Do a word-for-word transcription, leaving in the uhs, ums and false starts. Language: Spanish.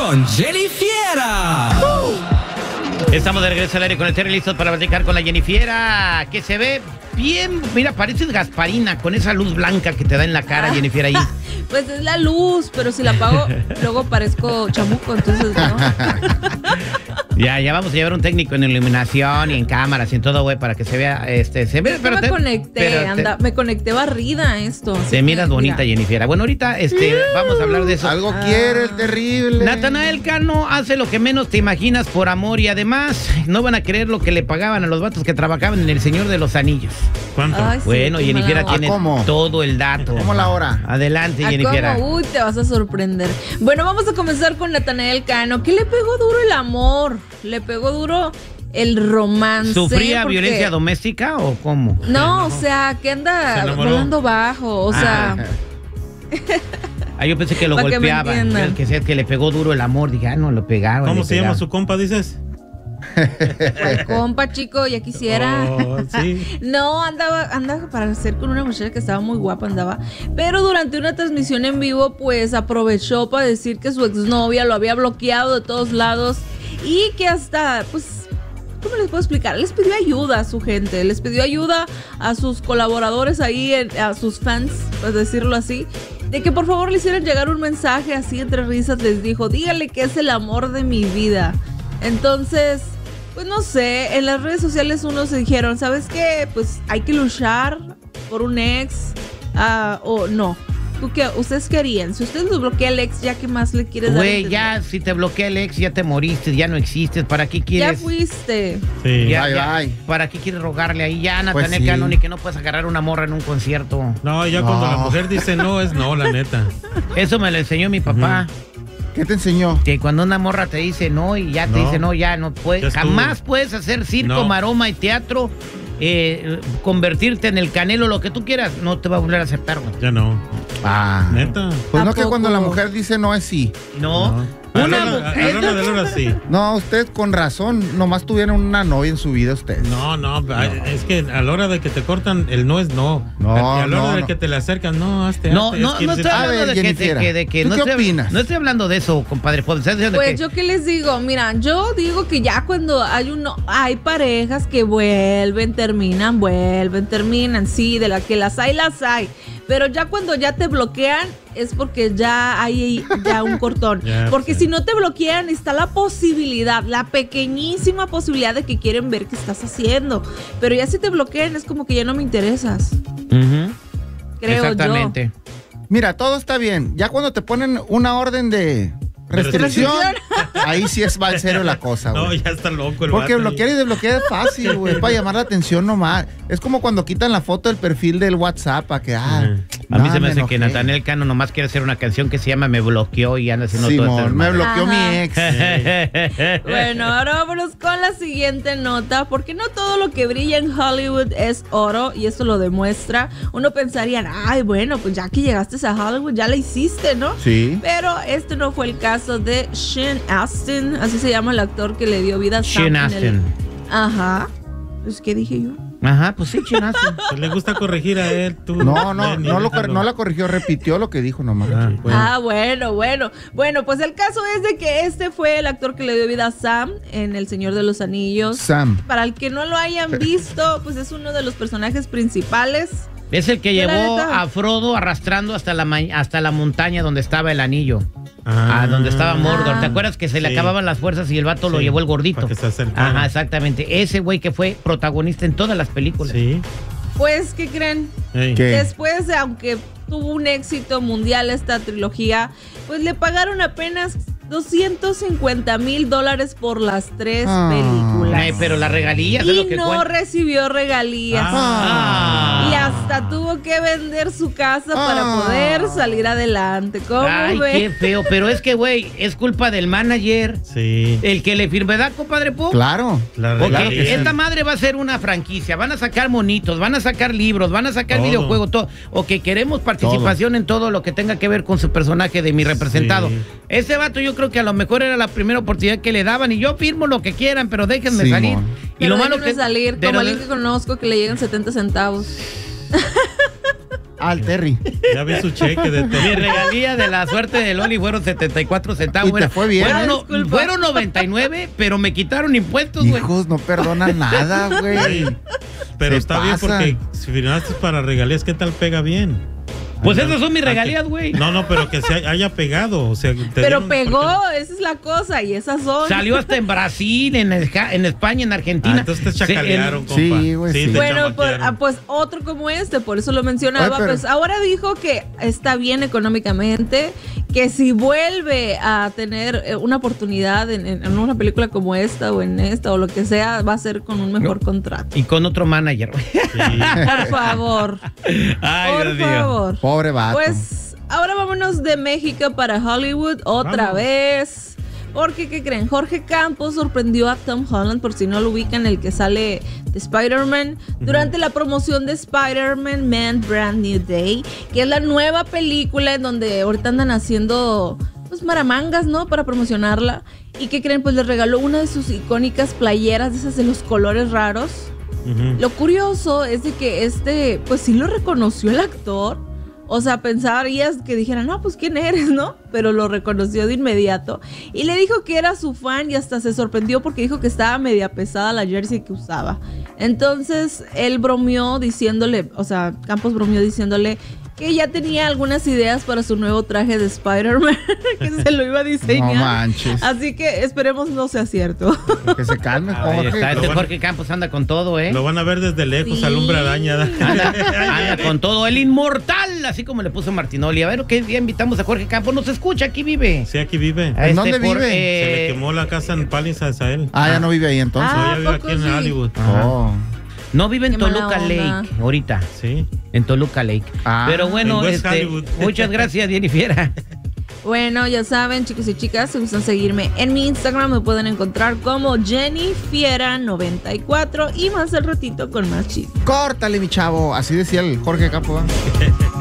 con Jennifiera. Uh. Estamos de regreso al aire con el Terry, listos para platicar con la Jennifiera, que se ve bien, mira, pareces Gasparina con esa luz blanca que te da en la cara, Jennifiera, ahí. Pues es la luz, pero si la apago, luego parezco chamuco, entonces no. Ya, ya vamos a llevar un técnico en iluminación y en cámaras y en todo, güey, para que se vea, este, se ve, pero me te, conecté, pero anda, te, me conecté barrida a esto. Te miras que, bonita, mira. Jennifiera. Bueno, ahorita, este, uh, vamos a hablar de eso. Algo ah. quiere el terrible. Natanael Cano hace lo que menos te imaginas por amor y además no van a creer lo que le pagaban a los vatos que trabajaban en El Señor de los Anillos. ¿Cuánto? Ay, bueno, sí, Jennifiera tiene ¿cómo? todo el dato. ¿Cómo la hora? Adelante, ¿A Jennifiera. ¿Cómo? Uy, te vas a sorprender. Bueno, vamos a comenzar con Natanael Cano. ¿Qué le pegó duro el amor? Le pegó duro el romance. ¿Sufría porque... violencia doméstica o cómo? No, o sea, que anda volando bajo, o sea... Ah. Ah, yo pensé que lo golpeaba. Que, que sea que le pegó duro el amor. Dije, ah, no, lo pegaba. ¿Cómo se llama su compa, dices? Pues compa, chico, ya quisiera. Oh, ¿sí? No, andaba, andaba para ser con una muchacha que estaba muy guapa, andaba. Pero durante una transmisión en vivo, pues aprovechó para decir que su exnovia lo había bloqueado de todos lados y que hasta, pues, ¿cómo les puedo explicar? Les pidió ayuda a su gente, les pidió ayuda a sus colaboradores ahí, a sus fans, por decirlo así, de que por favor le hicieran llegar un mensaje así entre risas. Les dijo, dígale que es el amor de mi vida. Entonces, pues no sé, en las redes sociales unos dijeron, ¿sabes qué? Pues hay que luchar por un ex, uh, o no. ¿Tú qué? ¿Ustedes qué harían? Si ustedes lo bloquea el ex, ¿ya qué más le quieres dar? Güey, ya, si te bloquea el ex, ya te moriste, ya no existes. ¿Para qué quieres? Ya fuiste. Sí. Ya, bye, ya, bye. ¿Para qué quieres rogarle ahí? Ya, Natanael pues sí. Cano, ni que no puedes agarrar una morra en un concierto. No, ya no. Cuando la mujer dice no, es no, la neta. Eso me lo enseñó mi papá. Uh-huh. ¿Qué te enseñó? Que cuando una morra te dice no y ya te no. dice no, ya no puedes, jamás puedes hacer circo, no. maroma y teatro, eh, convertirte en el Canelo, lo que tú quieras, no te va a volver a aceptar, güey. Ya no. Ah. ¿Neta? Pues no, que cuando la mujer dice no es sí. No. no. Una mujer. A, a, a, a, sí. No, usted con razón, nomás tuvieron una novia en su vida ustedes. No, no, no, es que a la hora de que te cortan, el no es no. No, a, a la hora no, de no. que te le acercan, no, hazte, No, hazte, no, no estoy hablando de que, de que, de que ¿Tú no qué estoy, opinas? No estoy hablando de eso, compadre. Pues que... yo qué les digo, mira, yo digo que ya cuando hay uno, hay parejas que vuelven, terminan, vuelven, terminan, sí, de las que las hay, las hay. Pero ya cuando ya te bloquean es porque ya hay ya un cortón. Yeah, porque sí. Si no te bloquean está la posibilidad, la pequeñísima posibilidad de que quieren ver qué estás haciendo. Pero ya si te bloquean es como que ya no me interesas. Uh-huh. Creo Exactamente. yo. Mira, todo está bien. Ya cuando te ponen una orden de restricción, ahí sí es va en serio la cosa, güey. No, ya está loco el Porque vato bloquear y desbloquear es fácil, güey. Es para llamar la atención nomás. Es como cuando quitan la foto del perfil del WhatsApp para que, ah, uh-huh. A no, mí se me, me hace enojé. que Natanael Cano nomás quiere hacer una canción que se llama Me Bloqueó y anda haciendo Simón, todo esto. me bloqueó Ajá. mi ex. Bueno, ahora vámonos con la siguiente nota, porque no todo lo que brilla en Hollywood es oro, y esto lo demuestra. Uno pensaría, ay, bueno, pues ya que llegaste a Hollywood, ya la hiciste, ¿no? Sí. Pero este no fue el caso de Sean Astin, así se llama el actor que le dio vida a Sam. Sean Astin. El... Ajá. Pues, ¿qué dije yo? Ajá, pues sí, Sean Astin. Le gusta corregir a él, tú. No, no, Ven, no, lo cor- no la corrigió, repitió lo que dijo nomás. Ah, bueno. ah, bueno, bueno. Bueno, pues el caso es de que este fue el actor que le dio vida a Sam en El Señor de los Anillos. Sam. Para el que no lo hayan visto, pues es uno de los personajes principales. Es el que llevó a Frodo arrastrando hasta la, ma- hasta la montaña donde estaba el anillo. Ah, a donde estaba Mordor. Ah. ¿Te acuerdas que se Sí. le acababan las fuerzas y el vato Sí. lo llevó el gordito? Para que se acercara. Ajá, exactamente. Ese güey que fue protagonista en todas las películas. Sí. Pues, ¿qué creen? Hey. ¿Qué? Después, aunque tuvo un éxito mundial esta trilogía, pues le pagaron apenas doscientos cincuenta mil dólares por las tres Ah. películas. Ay, pero las regalías es Y lo que no cuenta. recibió regalías. Ah. Y hasta tuvo que vender su casa Ah. para poder salir adelante. ¿Cómo Ay, ven? qué feo. Pero es que, güey, es culpa del manager. Sí. El que le firme, ¿verdad, compadre Po? Claro. La Porque regalía. que sí. esta madre va a ser una franquicia, van a sacar monitos, van a sacar libros, van a sacar Todo. videojuegos, todo. O que queremos participación en todo lo que tenga que ver con su personaje de mi representado. Sí. Ese vato yo creo que a lo mejor era la primera oportunidad que le daban y yo firmo lo que quieran, pero déjenme Simón. salir. Y Pero lo malo déjenme que salir, pero como de- alguien que conozco que le llegan setenta centavos. Al Terry. Ya vi su cheque de Terry. Mi regalía de la suerte de Loli fueron setenta y cuatro centavos. Y te Bueno, fue bien, Fueron, ¿eh? no- fueron noventa y nueve, pero me quitaron impuestos, güey. Hijos, no perdonan nada, güey. Pero Se está bien pasan. porque si firmaste para regalías, ¿qué tal pega bien? Pues Ay, esas no, son mis hay que- regalías, güey. No, no, pero que se haya pegado. O sea, te Pero dieron- pegó, porque- esa es la cosa, y esas son. Salió hasta en Brasil, en, Esca- en España, en Ah, Argentina. entonces te Se- chacalearon, en- compa. Sí, güey, sí. te Bueno, pues, chamaquearon. ah, pues otro como este, por eso lo mencionaba, Oye, pero- pues ahora dijo que está bien económicamente, que si vuelve a tener eh, una oportunidad en, en una película como esta o en esta o lo que sea, va a ser con un mejor contrato. Y con otro manager. Sí. Por favor. Ay, por Dios mío. favor. Pobre vato. Pues ahora vámonos de México para Hollywood otra Vamos. vez. Porque, ¿qué creen? Jorge Campos sorprendió a Tom Holland, por si no lo ubican, el que sale de Spider-Man, durante la promoción de Spider-Man Man Brand New Day, que es la nueva película en donde ahorita andan haciendo pues maramangas, ¿no? Para promocionarla. ¿Y qué creen? Pues le regaló una de sus icónicas playeras, de esas de los colores raros. Ujú. Lo curioso es de que este, pues sí lo reconoció el actor. O sea, pensarías que dijeran, no, pues ¿quién eres, no? Pero lo reconoció de inmediato. Y le dijo que era su fan y hasta se sorprendió porque dijo que estaba media pesada la jersey que usaba. Entonces, él bromeó diciéndole, o sea, Campos bromeó diciéndole que ya tenía algunas ideas para su nuevo traje de Spider-Man, que se lo iba a diseñar. No manches. Así que esperemos no sea cierto. Que se calme, Ahí Jorge. está, este Lo van- Jorge Campos anda con todo, ¿eh? Lo van a ver desde lejos, Sí. alumbra araña. Anda, anda con todo, el inmortal, así como le puso Martinoli. A ver, ¿qué día invitamos a Jorge Campos? Nos escucha, aquí vive. Sí, aquí vive. A ¿En dónde vive? Se eh, le quemó la casa en Palisades a él. Ah, ya no vive ahí entonces. Ah, No, ya vive ¿poco aquí en sí? Hollywood. Oh. No vive en Qué mala Toluca onda. Lake, ahorita. Sí. En Toluca Lake. Ah, Pero bueno, en West este, Hollywood. muchas gracias, Jennifer. Bueno, ya saben, chicos y chicas, si gustan seguirme en mi Instagram, me pueden encontrar como Jenny Fiera noventa y cuatro y más al ratito con más chistes. Córtale, mi chavo. Así decía el Jorge Campos. ¿va?